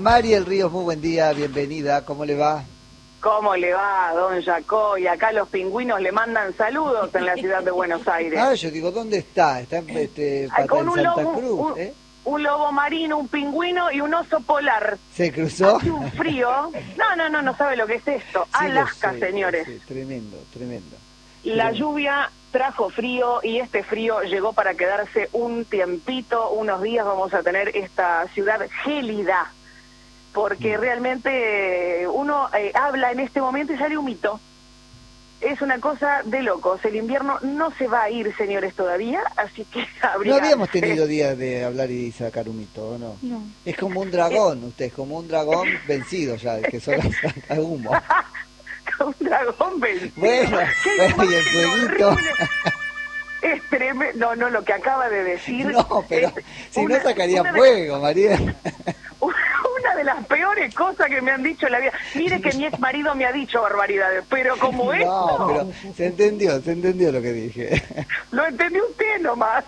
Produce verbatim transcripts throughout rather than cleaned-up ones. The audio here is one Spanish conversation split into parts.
Mariel Ríos, muy buen día, bienvenida, ¿cómo le va? ¿Cómo le va, don Jaco? Y acá los pingüinos le mandan saludos en la ciudad de Buenos Aires. Ah, yo digo, ¿dónde está? Está en, este, Ay, con en un Santa lobo, Cruz, un, ¿eh? un lobo marino, un pingüino y un oso polar. ¿Se cruzó? Hace un frío. No, no, no, no sabe lo que es esto. Sí, Alaska, sé, señores. Sí, tremendo, tremendo. La tremendo. lluvia trajo frío y este frío llegó para quedarse un tiempito, unos días vamos a tener esta ciudad gélida. Porque realmente uno eh, habla en este momento y sale un mito. Es una cosa de locos. El invierno no se va a ir, señores, todavía, así que habría... No habíamos tenido días de hablar y sacar un mito, ¿o no? No. Es como un dragón, usted es como un dragón vencido ya, que solo saca humo. Un dragón vencido. Bueno, bueno, y el fueguito... Es tremendo. No, no, lo que acaba de decir... No, pero es si una, no sacaría una fuego, de... María. Una de las peores cosas que me han dicho en la vida. Mire que mi ex marido me ha dicho barbaridades, pero como no, esto... No, pero se entendió, se entendió lo que dije. Lo entendió usted nomás.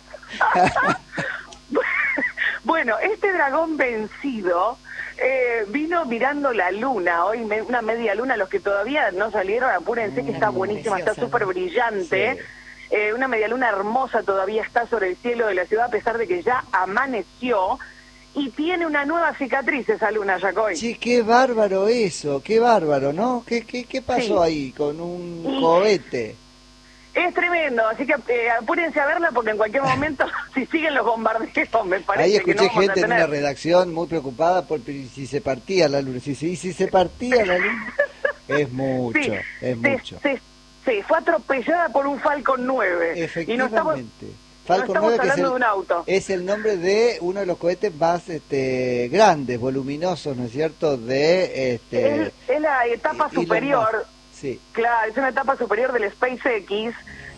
Bueno, este dragón vencido eh, vino mirando la luna, hoy me, una media luna, los que todavía no salieron, apúrense mm, que está buenísima, está súper brillante. Sí. Eh, una media luna hermosa todavía está sobre el cielo de la ciudad, a pesar de que ya amaneció. Y tiene una nueva cicatriz esa luna, Jacoy. Sí, qué bárbaro eso, qué bárbaro, ¿no? ¿Qué, qué, qué pasó sí. ahí con un y... cohete? Es tremendo, así que eh, apúrense a verla porque en cualquier momento, si siguen los bombardeos, me parece ahí escuché que no vamos gente a tener... en una redacción muy preocupada por si se partía la luna. Si, si, si se partía la luna, es mucho, sí, es se, mucho. Se, se fue atropellada por un Falcon nueve. Efectivamente. Y no estamos... Falcon no nueve, estamos que es hablando el, de un auto. Es el nombre de uno de los cohetes más este, grandes, voluminosos, ¿no es cierto? De este. Es, es la etapa y, superior. Sí. Claro, es una etapa superior del SpaceX,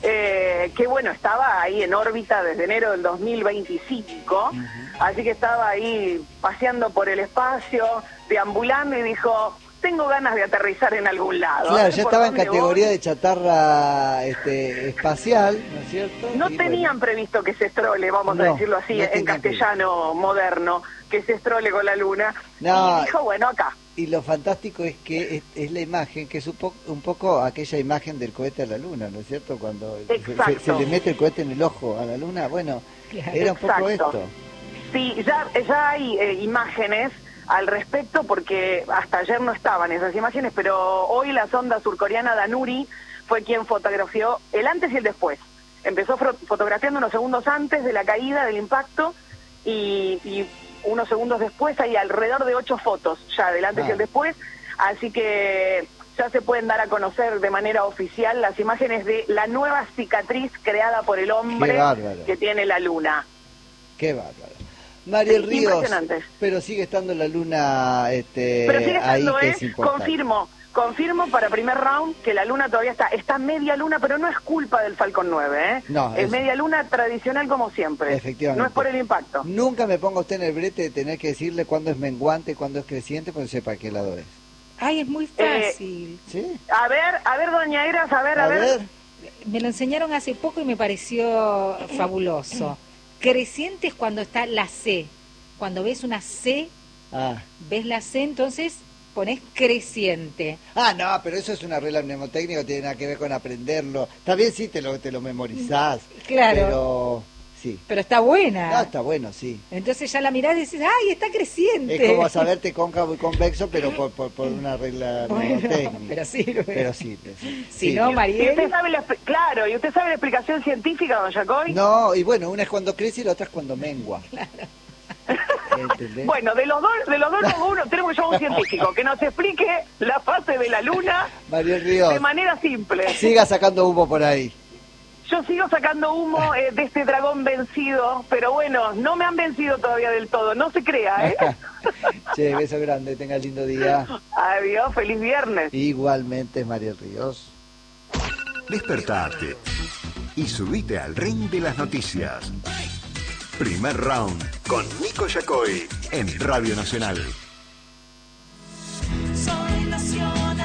eh, que bueno, estaba ahí en órbita desde enero del dos mil veinticinco, uh-huh. Así que estaba ahí paseando por el espacio, deambulando y dijo... tengo ganas de aterrizar en algún lado. Claro, ya estaba en categoría voy. de chatarra este, espacial, ¿no es cierto? No y tenían bueno. previsto que se estrole, vamos no, a decirlo así, no en castellano previsto. Moderno, que se estrole con la luna. No, y dijo, bueno, acá. Y lo fantástico es que es, es la imagen, que es un poco, un poco aquella imagen del cohete a la luna, ¿no es cierto? Cuando se, se le mete el cohete en el ojo a la luna, bueno, era un poco Exacto. esto. Sí, ya, ya hay eh, imágenes al respecto, porque hasta ayer no estaban esas imágenes, pero hoy la sonda surcoreana Danuri fue quien fotografió el antes y el después. Empezó fotografiando unos segundos antes de la caída, del impacto, y, y unos segundos después hay alrededor de ocho fotos ya del antes ah. y el después, así que ya se pueden dar a conocer de manera oficial las imágenes de la nueva cicatriz creada por el hombre que tiene la luna. Qué bárbaro. Mariel sí, Ríos, impresionante. Pero sigue estando la luna este, pero sigue estando, ahí, que ¿eh? es importante. Confirmo, confirmo para primer round que la luna todavía está, está media luna, pero no es culpa del Falcon nueve, ¿eh? No, es, es media luna tradicional como siempre. Efectivamente. No es por el impacto. Nunca me ponga usted en el brete de tener que decirle cuándo es menguante, cuándo es creciente, porque sepa a qué lado es. Ay, es muy fácil. Eh, ¿Sí? A ver, a ver, doña Eras, a ver, a, a ver. ver. Me lo enseñaron hace poco y me pareció fabuloso. Creciente es cuando está la C. Cuando ves una C, ah. ves la C, entonces pones creciente. Ah, no, pero eso es una regla mnemotécnica, no tiene nada que ver con aprenderlo. Está bien, sí, te lo, te lo memorizás. Claro. Pero, sí. Pero está buena. No, está bueno, sí. Entonces ya la mirás y dices, ¡ay, está creciente! Es como saberte cóncavo y convexo, pero por, por, por una regla bueno, mnemotécnica. Pero sirve. Pero sirve, sí. Si sí. no, Mariel... ¿Y usted sabe la, claro, ¿y usted sabe la explicación científica, don Jacoy? No, y bueno, una es cuando crece y la otra es cuando mengua. Claro. ¿Entendés? Bueno, de los dos, de los dos uno, tenemos que llamar a un científico que nos explique la fase de la luna Mariel Ríos, de manera simple. Siga sacando humo por ahí. Yo sigo sacando humo eh, de este dragón vencido, pero bueno, no me han vencido todavía del todo, no se crea, ¿eh? Che, beso grande, tenga lindo día. Adiós, feliz viernes. Igualmente, Mariel Ríos. Despertate y subite al ring de las noticias. Primer round con Nico Yacoy en Radio Nacional. Soy nacional,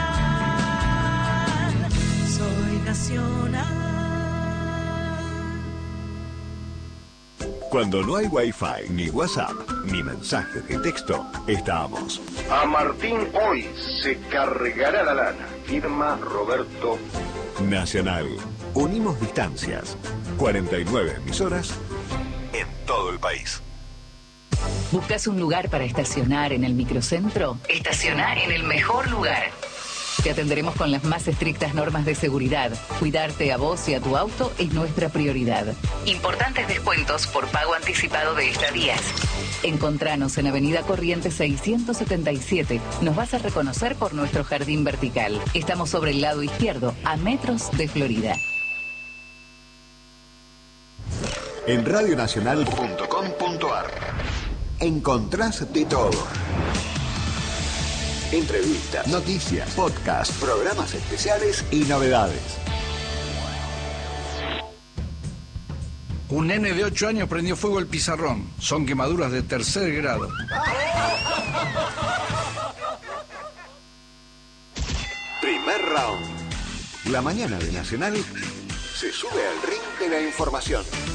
soy nacional. Cuando no hay Wi-Fi, ni WhatsApp, ni mensajes de texto, estamos. A Martín hoy se cargará la lana. Firma Roberto. Nacional. Unimos distancias. cuarenta y nueve emisoras en todo el país. ¿Buscas un lugar para estacionar en el microcentro? Estacionar en el mejor lugar. Te atenderemos con las más estrictas normas de seguridad. Cuidarte a vos y a tu auto es nuestra prioridad. Importantes descuentos por pago anticipado de estadías. Encontranos en Avenida Corrientes seiscientos setenta y siete. Nos vas a reconocer por nuestro jardín vertical. Estamos sobre el lado izquierdo, a metros de Florida. En radionacional punto com punto ar encontrás de todo. Entrevistas, noticias, podcasts, programas especiales y novedades. Un nene de ocho años prendió fuego el pizarrón. Son quemaduras de tercer grado. Primer round. La mañana de Nacional se sube al ring de la información.